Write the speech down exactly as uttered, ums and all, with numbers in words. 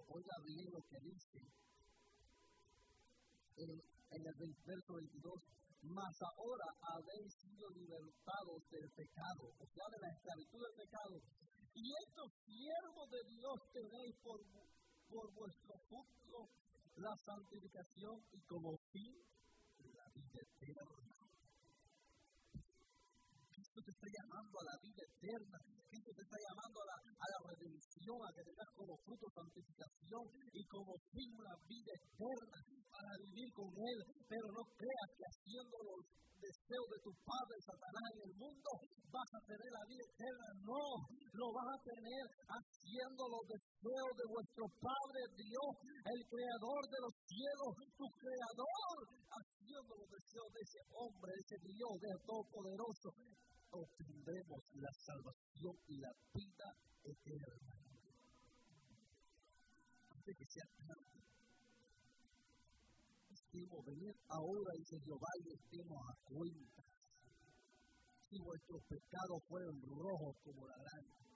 Oiga bien lo que dice en, en el verso veintidós. Mas ahora habéis sido libertados del pecado, o sea, de la esclavitud del pecado. Y estos siervos de Dios tenéis por, por vuestro fruto la santificación y como fin la vida eterna. Cristo te está llamando a la vida eterna. Cristo te está llamando a la, a la redención, a que tengas como fruto santificación y como fin una vida eterna para vivir con Él. Pero no creas que haciendo los deseos de tu padre Satanás en el mundo vas a tener la vida eterna. No, lo vas a tener haciendo los deseos de vuestro Padre Dios, el creador de los cielos, tu creador, haciendo los deseos de ese hombre, de ese Dios, de Todopoderoso. Obtendremos la salvación y la vida eterna. Antes que sea tarde, estemos venir ahora, dice Jehová, y estemos a cuenta. Si vuestros pecados fueron rojos como la grana,